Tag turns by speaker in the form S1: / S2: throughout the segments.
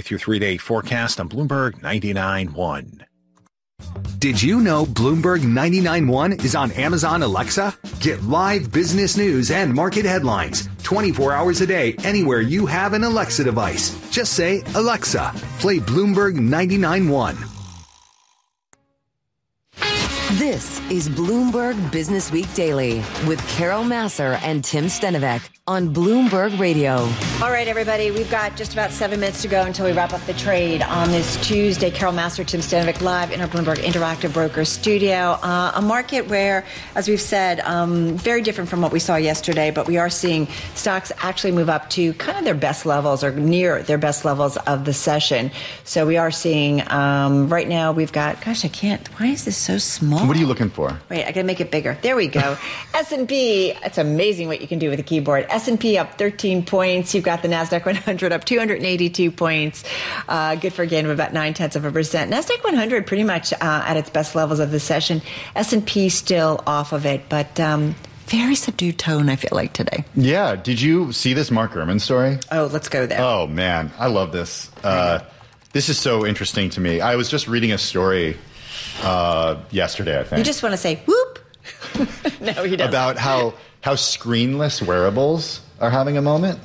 S1: with your 3-day forecast on Bloomberg 99.1.
S2: Did you know Bloomberg 99.1 is on Amazon Alexa? Get live business news and market headlines 24 hours a day anywhere you have an Alexa device. Just say, Alexa, play Bloomberg 99.1.
S3: This is Bloomberg Business Week Daily with Carol Massar and Tim Stenovec on Bloomberg Radio.
S4: All right, everybody, we've got just about 7 minutes to go until we wrap up the trade on this Tuesday. Carol Massar, Tim Stenovec live in our Bloomberg Interactive Broker studio. A market where, as we've said, very different from what we saw yesterday, but we are seeing stocks actually move up to kind of their best levels or near their best levels of the session. So we are seeing right now we've got, gosh, I can't, why is this so small?
S5: What are you looking for?
S4: Wait, I got to make it bigger. There we go. S&P, it's amazing what you can do with a keyboard. S&P up 13 points. You've got the NASDAQ 100 up 282 points. Good for a gain of about 0.9%. NASDAQ 100 pretty much at its best levels of the session. S&P still off of it, but very subdued tone, I feel like, today.
S5: Yeah. Did you see this Mark Gurman story?
S4: Oh, let's go there.
S5: Oh, man. I love this. This is so interesting to me. I was just reading a story yesterday, I think.
S4: You just want to say, whoop. No, he doesn't.
S5: About how screenless wearables are having a moment.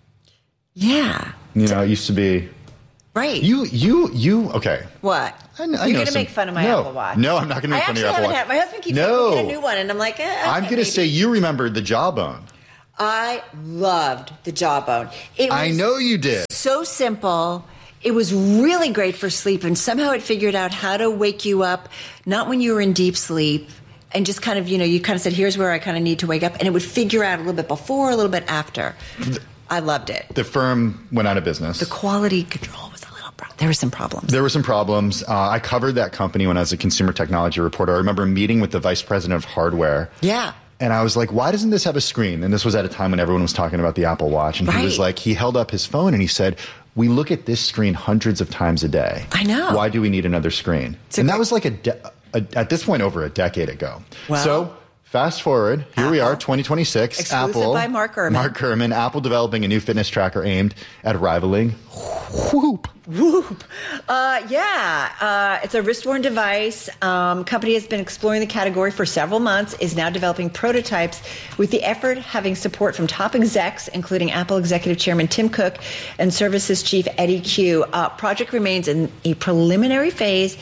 S4: Yeah.
S5: You know, it used to be.
S4: Right.
S5: You, okay.
S4: What? You're going to make fun of my Apple Watch.
S5: No, I'm not going to make fun of your Apple Watch.
S4: My husband keeps saying, we'll get a new one, and I'm like,
S5: I'm going to say you remembered the Jawbone.
S4: I loved the Jawbone.
S5: I know you did.
S4: So simple. It was really great for sleep, and somehow it figured out how to wake you up, not when you were in deep sleep, and just kind of, you kind of said, here's where I kind of need to wake up, and it would figure out a little bit before, a little bit after. I loved it.
S5: The firm went out of business.
S4: The quality control was a little there were some problems.
S5: There were some problems. I covered that company when I was a consumer technology reporter. I remember meeting with the vice president of hardware.
S4: Yeah.
S5: And I was like, why doesn't this have a screen? And this was at a time when everyone was talking about the Apple Watch. And he was like, he held up his phone and he said, we look at this screen hundreds of times a day.
S4: I know.
S5: Why do we need another screen? And that was like at this point over a decade ago.
S4: Well,
S5: so fast forward, here we are, 2026.
S4: Exclusive
S5: Apple,
S4: by Mark Gurman.
S5: Mark Gurman, Apple developing a new fitness tracker aimed at rivaling Whoop.
S4: Whoop. It's a wrist-worn device. Company has been exploring the category for several months, is now developing prototypes with the effort having support from top execs, including Apple Executive Chairman Tim Cook and Services Chief Eddie Q. Project remains in a preliminary phase.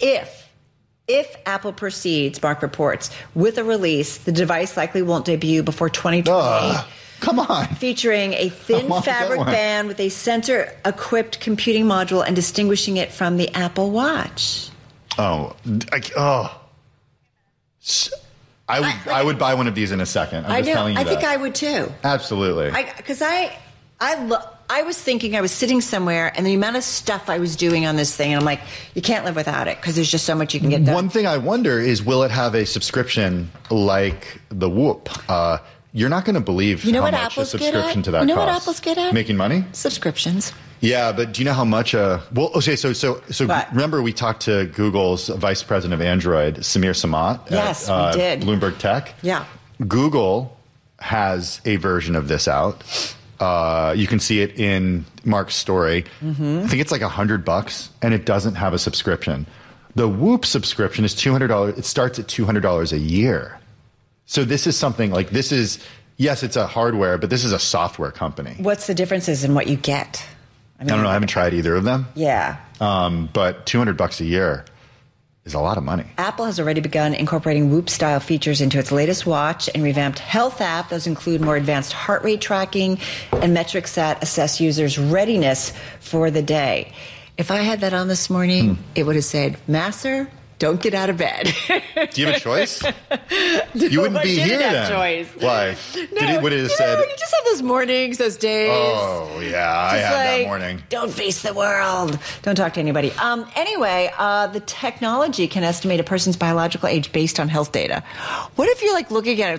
S4: If Apple proceeds, Mark reports, with a release, the device likely won't debut before 2028.
S5: Come on.
S4: Featuring a thin fabric band with a sensor-equipped computing module and distinguishing it from the Apple Watch.
S5: I would buy one of these in a second. I'm just telling you that.
S4: I think I would too.
S5: Absolutely.
S4: Because I was thinking I was sitting somewhere and the amount of stuff I was doing on this thing, and I'm like, you can't live without it because there's just so much you can get done.
S5: One thing I wonder is, will it have a subscription like the Whoop? You're not going to believe how much
S4: Apple's
S5: a subscription to that costs.
S4: You know what Apple's good at?
S5: Making money?
S4: Subscriptions.
S5: Yeah, but do you know how much? So remember we talked to Google's vice president of Android, Samir Samat.
S4: Yes, we did.
S5: Bloomberg Tech.
S4: Yeah.
S5: Google has a version of this out. You can see it in Mark's story. Mm-hmm. I think it's like $100, and it doesn't have a subscription. The Whoop subscription is $200. It starts at $200 a year. So this is something like yes, it's a hardware, but this is a software company.
S4: What's the differences in what you get?
S5: I don't know. I haven't tried either of them.
S4: Yeah.
S5: But $200 a year is a lot of money.
S4: Apple has already begun incorporating Whoop-style features into its latest watch and revamped health app. Those include more advanced heart rate tracking and metrics that assess users' readiness for the day. If I had that on this morning, it would have said, Massar, don't get out of bed.
S5: Do you have a choice? You wouldn't be here then.
S4: Choice.
S5: Why? Would it have said?
S4: You just have those mornings, those days.
S5: Oh yeah, I had that morning.
S4: Don't face the world. Don't talk to anybody. Anyway, the technology can estimate a person's biological age based on health data. What if you're like looking at it? It's like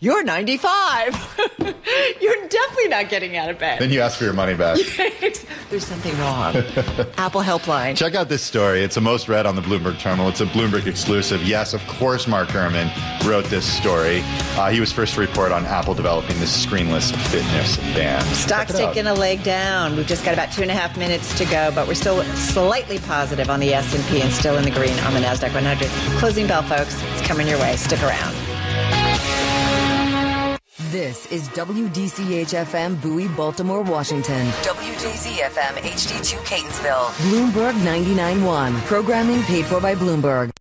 S4: you're 95. You're definitely not getting out of bed.
S5: Then you ask for your money back.
S4: There's something wrong. Apple Helpline.
S5: Check out this story. It's the most read on the Bloomberg terminal. It's a Bloomberg exclusive. Yes, of course, Mark Gurman wrote this story. He was first to report on Apple developing this screenless fitness band.
S4: Stock's taking a leg down. We've just got about 2.5 minutes to go, but we're still slightly positive on the S&P and still in the green on the NASDAQ 100. Closing bell, folks. It's coming your way. Stick around.
S3: This is WDCH-FM Bowie, Baltimore, Washington. WJZ-FM HD2 Catonsville. Bloomberg 99.1. Programming paid for by Bloomberg.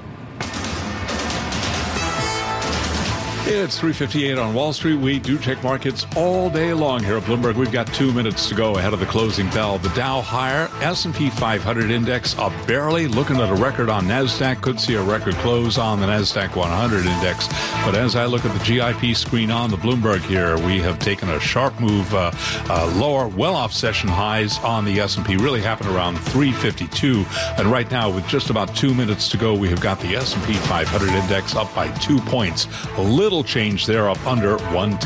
S6: It's 3:58 on Wall Street. We do check markets all day long here at Bloomberg. We've got 2 minutes to go ahead of the closing bell. The Dow higher, S&P 500 index up barely, looking at a record on NASDAQ. Could see a record close on the NASDAQ 100 index. But as I look at the GIP screen on the Bloomberg here, we have taken a sharp move lower, well off session highs on the S&P. Really happened around 352. And right now, with just about 2 minutes to go, we have got the S&P 500 index up by 2 points. A little change there, up under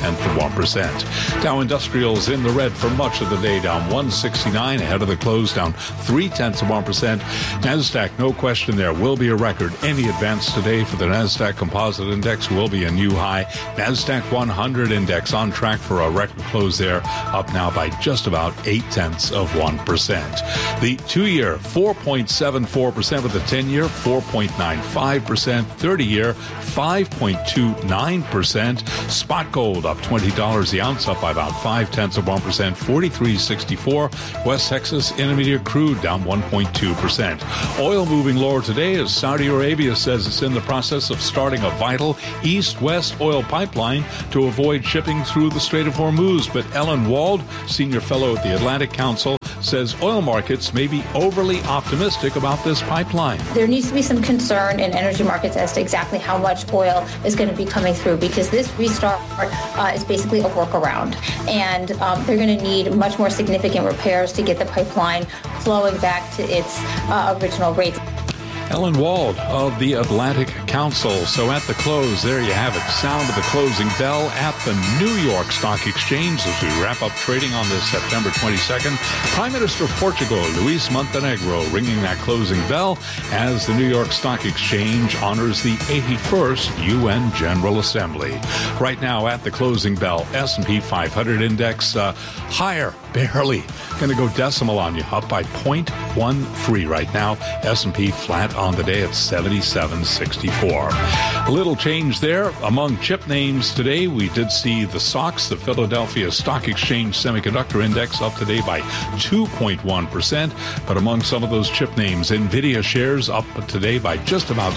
S6: 0.1%. Dow Industrials in the red for much of the day, down 169 ahead of the close, down 0.3%. NASDAQ, no question there, will be a record. Any advance today for the NASDAQ Composite Index will be a new high. NASDAQ 100 Index on track for a record close there, up now by just about 0.8%. The 2-year, 4.74%, with the 10-year, 4.95%, 30-year, 5.29%. Spot gold up $20 the ounce, up by about 0.5%, $43.64. West Texas Intermediate crude down 1.2%. Oil moving lower today as Saudi Arabia says it's in the process of starting a vital east-west oil pipeline to avoid shipping through the Strait of Hormuz. But Ellen Wald, senior fellow at the Atlantic Council, says oil markets may be overly optimistic about this pipeline.
S7: There needs to be some concern in energy markets as to exactly how much oil is going to be coming through, because this restart is basically a workaround. And they're going to need much more significant repairs to get the pipeline flowing back to its original rates.
S6: Ellen Wald of the Atlantic Council. So at the close, there you have it. Sound of the closing bell at the New York Stock Exchange as we wrap up trading on this September 22nd. Prime Minister of Portugal, Luis Montenegro, ringing that closing bell as the New York Stock Exchange honors the 81st UN General Assembly. Right now at the closing bell, S&P 500 index higher, barely. Going to go decimal on you, up by 0.13 right now. S&P flat on the day at 77.64. A little change there among chip names today. We did see the SOX, the Philadelphia Stock Exchange Semiconductor Index, up today by 2.1%. But among some of those chip names, NVIDIA shares up today by just about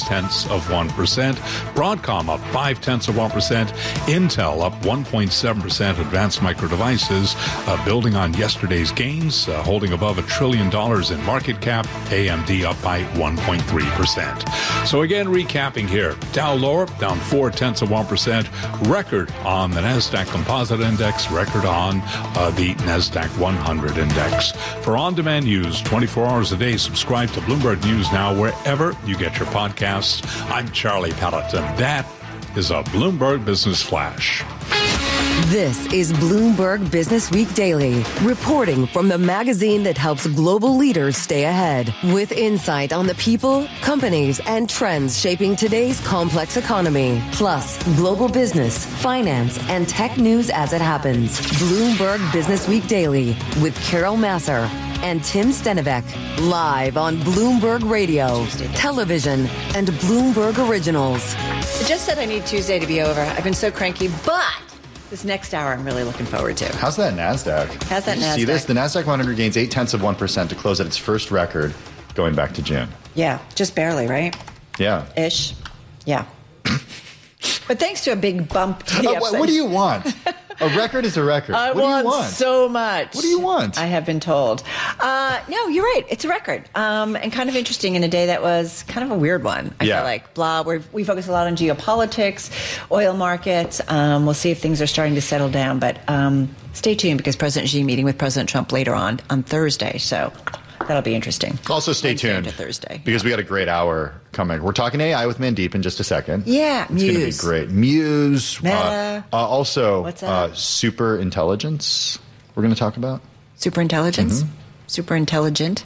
S6: 0.6%. Broadcom up 0.5%. Intel up 1.7%. Advanced Micro Devices building on yesterday's gains, holding above $1 trillion in market cap. AMD up by 1.3%. So again, recapping here, Dow lower, down 0.4%. Record on the NASDAQ Composite Index, record on the NASDAQ 100 Index. For on-demand news, 24 hours a day, subscribe to Bloomberg News Now wherever you get your podcasts. I'm Charlie Pelleton. That is a Bloomberg Business Flash.
S3: This is Bloomberg Business Week Daily, reporting from the magazine that helps global leaders stay ahead, with insight on the people, companies, and trends shaping today's complex economy, plus global business, finance, and tech news as it happens. Bloomberg Business Week Daily with Carol Massar and Tim Stenivek, live on Bloomberg Radio, television, and Bloomberg Originals.
S4: I just said I need Tuesday to be over. I've been so cranky, but this next hour I'm really looking forward to.
S5: How's that NASDAQ?
S4: How's that
S5: Did you
S4: NASDAQ?
S5: see this? The NASDAQ 100 gains 0.8% to close at its first record going back to June.
S4: Yeah, just barely, right?
S5: Yeah.
S4: Ish. Yeah. But thanks to a big bump to the upside.
S5: What do you want? A record is a record.
S4: I
S5: what do you want?
S4: So much.
S5: What do you want?
S4: I have been told. No, you're right. It's a record. And kind of interesting in a day that was kind of a weird one. I feel like. We focus a lot on geopolitics, oil markets. We'll see if things are starting to settle down. But stay tuned, because President Xi meeting with President Trump later on Thursday. So That'll be interesting.
S5: Also, stay
S4: Wednesday
S5: tuned
S4: into Thursday,
S5: because we got a great hour coming. We're talking AI with Mandeep in just a second.
S4: Yeah,
S5: it's going to be great. Muse.
S4: Meta.
S5: Also,
S4: What's that?
S5: super intelligence. We're going to talk about
S4: super intelligence. Super intelligent.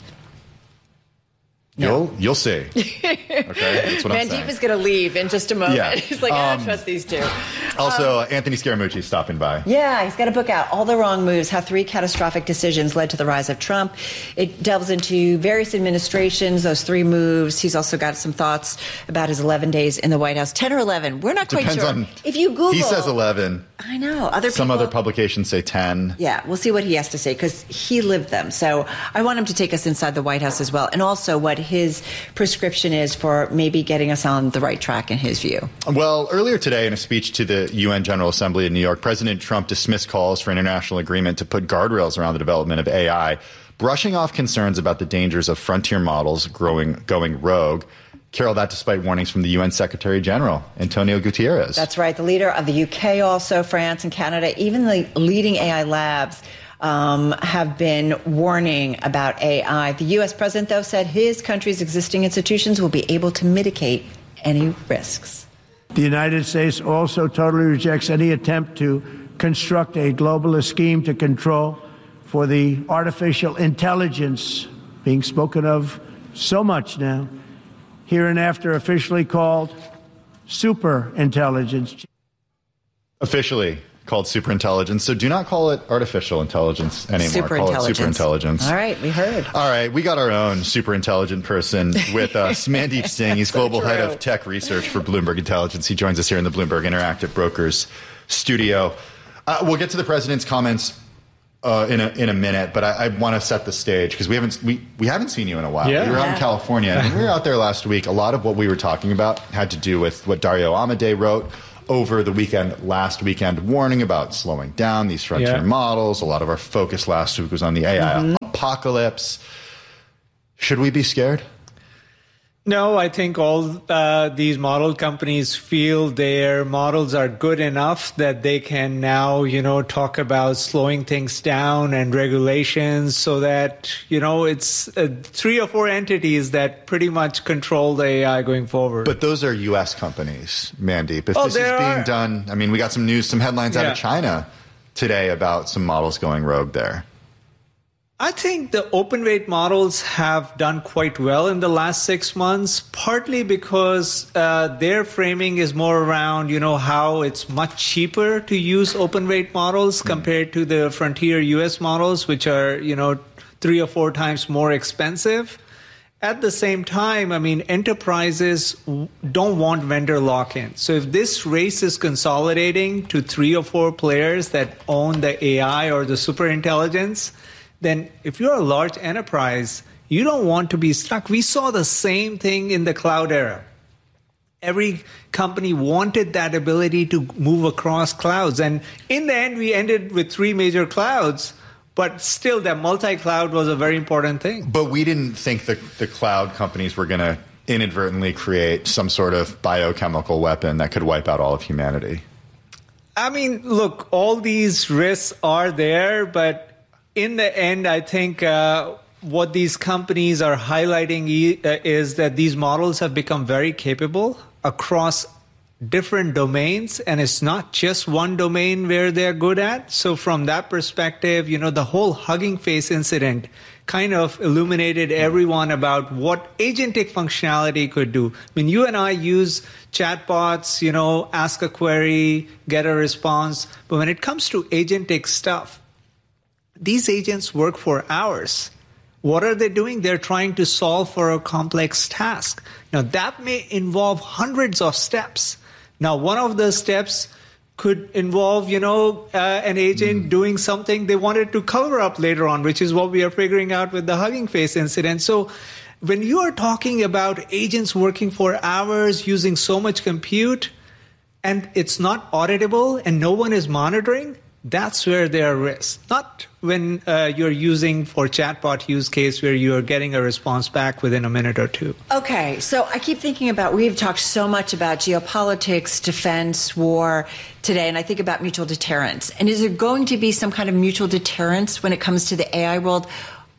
S5: No. You'll see. Okay, that's what I'm saying.
S4: Mandeep is going to leave in just a moment.
S5: Yeah.
S4: He's like, I don't trust these two.
S5: Also, Anthony Scaramucci stopping by.
S4: Yeah, he's got a book out, All the Wrong Moves, How 3 Catastrophic Decisions Led to the Rise of Trump. It delves into various administrations, those 3 moves. He's also got some thoughts about his 11 days in the White House. 10 or 11, we're not quite
S5: Depends
S4: sure.
S5: on,
S4: if you Google...
S5: He says 11.
S4: I know.
S5: Some other publications say 10.
S4: Yeah, we'll see what he has to say because he lived them. So I want him to take us inside the White House as well, and also what his prescription is for maybe getting us on the right track in his view.
S5: Well, earlier today in a speech to the UN General Assembly in New York, President Trump dismissed calls for an international agreement to put guardrails around the development of AI, brushing off concerns about the dangers of frontier models going rogue. Carol, that despite warnings from the UN Secretary General, Antonio Guterres.
S4: That's right. The leader of the UK also, France and Canada, even the leading AI labs have been warning about AI. The U.S. president, though, said his country's existing institutions will be able to mitigate any risks.
S8: The United States also totally rejects any attempt to construct a globalist scheme to control for the artificial intelligence being spoken of so much now, hereinafter officially called super intelligence.
S5: Officially called superintelligence. So do not call it artificial intelligence anymore. Call it superintelligence.
S4: All right, we heard.
S5: All right, we got our own super intelligent person with us, Mandeep Singh. He's global head of tech research for Bloomberg Intelligence. He joins us here in the Bloomberg Interactive Brokers studio. We'll get to the president's comments in a minute, but I want to set the stage because we haven't seen you in a while.
S9: Yeah.
S5: We were out in California, and we were out there last week. A lot of what we were talking about had to do with what Dario Amodei wrote over the last weekend, warning about slowing down these frontier models. A lot of our focus last week was on the AI apocalypse. Should we be scared?
S9: No, I think all these model companies feel their models are good enough that they can now, talk about slowing things down and regulations so that, it's 3 or 4 entities that pretty much control the AI going forward.
S5: But those are U.S. companies, Mandeep. If this is being done, I mean, we got some headlines out of China today about some models going rogue there.
S9: I think the open weight models have done quite well in the last 6 months, partly because their framing is more around, how it's much cheaper to use open weight models compared to the frontier U.S. models, which are, 3 or 4 times more expensive. At the same time, enterprises don't want vendor lock-in. So if this race is consolidating to 3 or 4 players that own the AI or the superintelligence, then if you're a large enterprise, you don't want to be stuck. We saw the same thing in the cloud era. Every company wanted that ability to move across clouds. And in the end, we ended with 3 major clouds. But still, that multi-cloud was a very important thing.
S5: But we didn't think the cloud companies were going to inadvertently create some sort of biochemical weapon that could wipe out all of humanity.
S9: Look, all these risks are there, but in the end, I think what these companies are highlighting is that these models have become very capable across different domains, and it's not just one domain where they're good at. So from that perspective, the whole Hugging Face incident kind of illuminated everyone about what agentic functionality could do. You and I use chatbots, ask a query, get a response. But when it comes to agentic stuff, these agents work for hours. What are they doing? They're trying to solve for a complex task. Now, that may involve hundreds of steps. Now, one of the steps could involve, an agent doing something they wanted to cover up later on, which is what we are figuring out with the Hugging Face incident. So when you are talking about agents working for hours, using so much compute, and it's not auditable and no one is monitoring, that's where there are risks. Not when you're using for chatbot use case where you're getting a response back within a minute or 2.
S4: Okay, so I keep thinking about, we've talked so much about geopolitics, defense, war today, and I think about mutual deterrence. And is there going to be some kind of mutual deterrence when it comes to the AI world?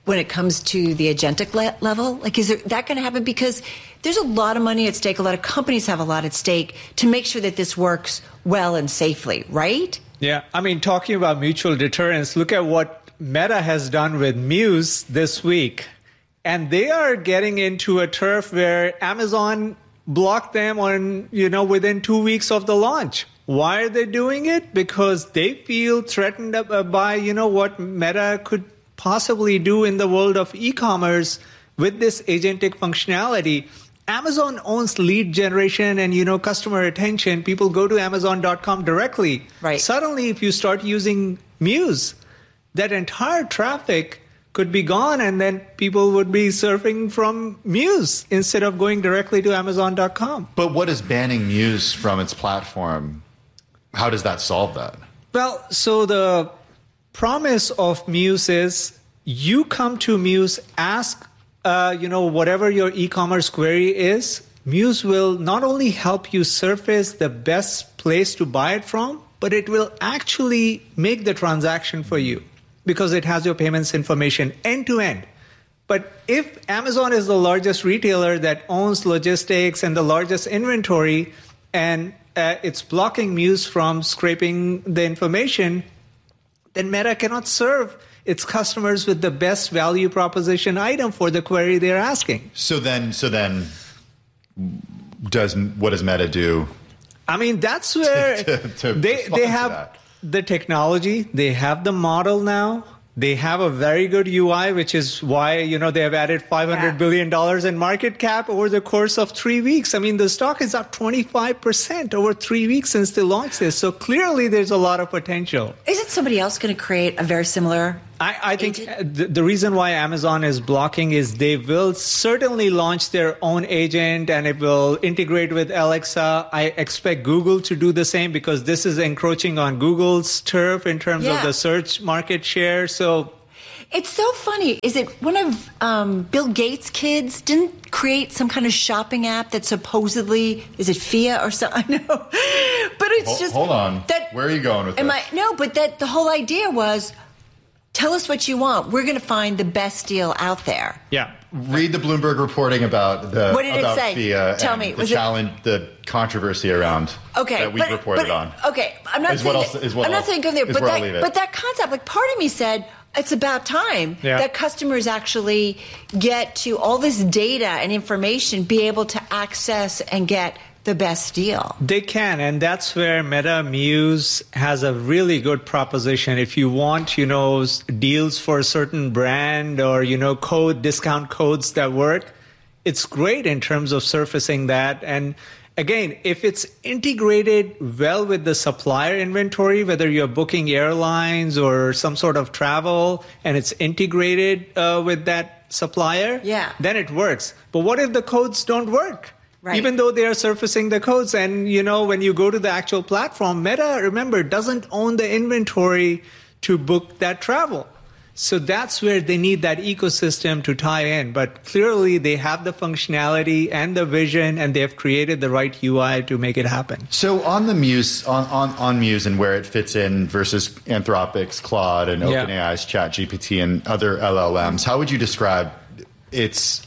S4: when it comes to the agentic level? Like, is that going to happen? Because there's a lot of money at stake. A lot of companies have a lot at stake to make sure that this works well and safely, right?
S9: Yeah. I mean, talking about mutual deterrence, look at what Meta has done with Muse this week. And they are getting into a turf where Amazon blocked them within 2 weeks of the launch. Why are they doing it? Because they feel threatened by, what Meta could possibly do in the world of e-commerce with this agentic functionality. Amazon owns lead generation and, customer attention. People go to Amazon.com directly.
S4: Right.
S9: Suddenly, if you start using Muse, that entire traffic could be gone, and then people would be surfing from Muse instead of going directly to Amazon.com.
S5: But what is banning Muse from its platform? How does that solve that?
S9: Well, so the promise of Muse is you come to Muse, ask, whatever your e-commerce query is. Muse will not only help you surface the best place to buy it from, but it will actually make the transaction for you, because it has your payments information end to end. But if Amazon is the largest retailer that owns logistics and the largest inventory, and it's blocking Muse from scraping the information, then Meta cannot serve its customers with the best value proposition item for the query they're asking.
S5: So then, what does Meta do?
S9: I mean, that's where they have
S5: that?
S9: The technology, they have the model now. They have a very good UI, which is why, they have added $500 billion in market cap over the course of 3 weeks. I mean, the stock is up 25% over 3 weeks since they launched this. So clearly there's a lot of potential.
S4: Isn't somebody else going to create a very similar
S9: I think the reason why Amazon is blocking is they will certainly launch their own agent, and it will integrate with Alexa. I expect Google to do the same, because this is encroaching on Google's turf in terms of the search market share. So
S4: it's so funny. Is it one of Bill Gates' kids didn't create some kind of shopping app that supposedly, is it Fia or something? I know. But it's
S5: Hold on. Where are you going with this?
S4: No, but the whole idea was, tell us what you want. We're going to find the best deal out there.
S9: Yeah.
S5: Read the Bloomberg reporting about
S4: what did it say?
S5: FIA.
S4: Tell me.
S5: The challenge, the controversy around that we reported on.
S4: Okay, I'm not saying go there, but that concept, like, part of me said it's about time that customers actually get to all this data and information, be able to access and get the best deal.
S9: They can, and that's where Meta Muse has a really good proposition. If you want, deals for a certain brand or, discount codes that work, it's great in terms of surfacing that. And again, if it's integrated well with the supplier inventory, whether you're booking airlines or some sort of travel, and it's integrated with that supplier, then it works. But what if the codes don't work? Right. Even though they are surfacing the codes, and when you go to the actual platform, Meta, remember, doesn't own the inventory to book that travel. So that's where they need that ecosystem to tie in. But clearly they have the functionality and the vision, and they have created the right UI to make it happen.
S5: So on the Muse, on Muse and where it fits in versus Anthropic's Claude and OpenAI's ChatGPT and other LLMs, how would you describe its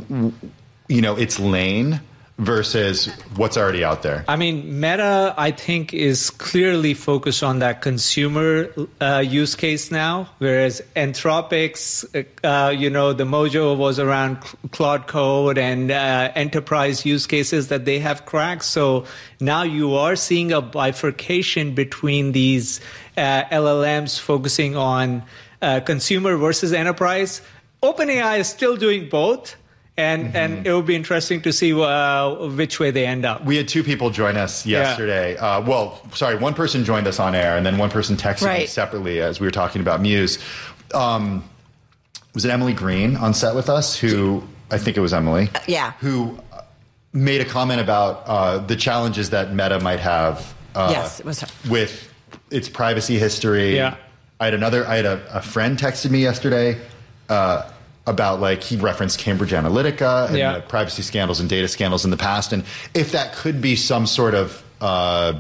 S5: lane versus what's already out there? I
S9: mean, Meta, I think, is clearly focused on that consumer use case now, whereas Anthropic's, the mojo was around Claude Code and enterprise use cases that they have cracked. So now you are seeing a bifurcation between these LLMs focusing on consumer versus enterprise. OpenAI is still doing both. And it will be interesting to see which way they end up.
S5: We had two people join us yesterday. One person joined us on air, and then one person texted me separately as we were talking about Muse. Was it Emily Green on set with us? Who I think it was Emily. Who made a comment about the challenges that Meta might have.
S4: It was her.
S5: With its privacy history.
S9: Yeah.
S5: I had a friend texted me yesterday. About he referenced Cambridge Analytica and the privacy scandals and data scandals in the past, and if that could be some sort of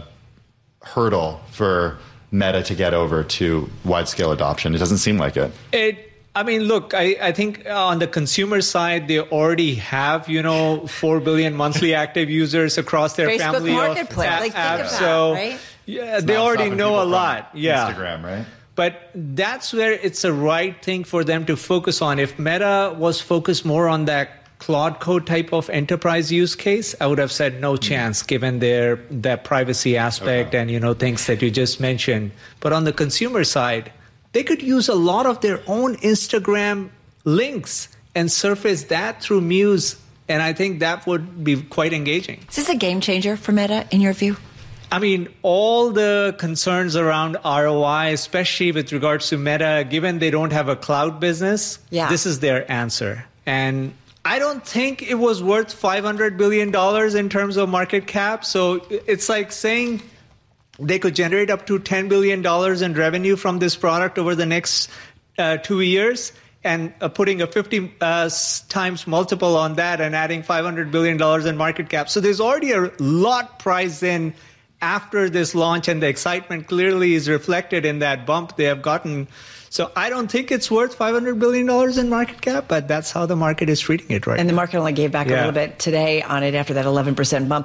S5: hurdle for Meta to get over to wide scale adoption. It doesn't seem like it.
S9: I mean, look, I think on the consumer side, they already have, 4 billion monthly active users across their
S4: Facebook
S9: family
S4: Marketplace.
S9: of
S4: Think
S9: apps.
S4: about,
S9: So,
S4: right?
S9: yeah,
S5: It's
S9: they
S5: not
S9: already
S5: stopping
S9: know
S5: people
S9: a
S5: from
S9: lot. Yeah.
S5: Instagram, right?
S9: But that's where it's a right thing for them to focus on. If Meta was focused more on that Claude Code type of enterprise use case, I would have said no chance given their privacy aspect and things that you just mentioned. But on the consumer side, they could use a lot of their own Instagram links and surface that through Muse, and I think that would be quite engaging.
S4: Is this a game changer for Meta, in your view?
S9: I mean, all the concerns around ROI, especially with regards to Meta, given they don't have a cloud business, this is their answer. And I don't think it was worth $500 billion in terms of market cap. So it's like saying they could generate up to $10 billion in revenue from this product over the next 2 years and putting a 50 times multiple on that and adding $500 billion in market cap. So there's already a lot priced in after this launch, and the excitement clearly is reflected in that bump they have gotten. So I don't think it's worth $500 billion in market cap, but that's how the market is treating it right now.
S4: And the market only gave back a little bit today on it after that 11% bump.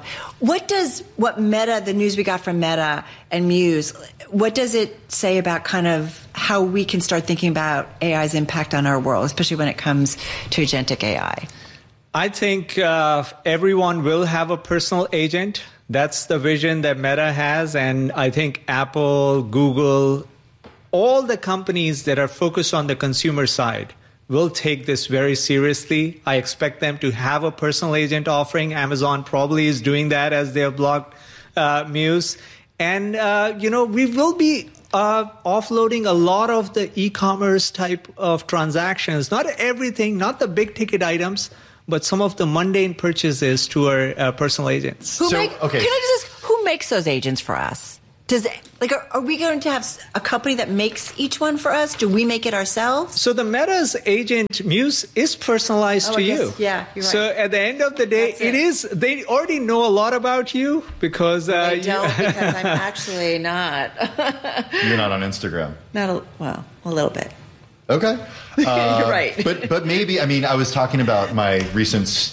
S4: What Meta, the news we got from Meta and Muse, what does it say about kind of how we can start thinking about AI's impact on our world, especially when it comes to agentic AI?
S9: I think everyone will have a personal agent. That's the vision that Meta has. And I think Apple, Google, all the companies that are focused on the consumer side will take this very seriously. I expect them to have a personal agent offering. Amazon probably is doing that as they have blocked Muse. And, we will be offloading a lot of the e-commerce type of transactions. Not everything, not the big ticket items, but some of the mundane purchases to our personal agents.
S4: Can I just ask, who makes those agents for us? Are we going to have a company that makes each one for us? Do we make it ourselves?
S9: So the Meta's agent Muse is personalized to you.
S4: Yeah, you're right.
S9: So at the end of the day, they already know a lot about you because
S4: they don't, because I'm actually not.
S5: You're not on Instagram.
S4: A little bit.
S5: Okay.
S4: You're right.
S5: But maybe, I was talking about my recent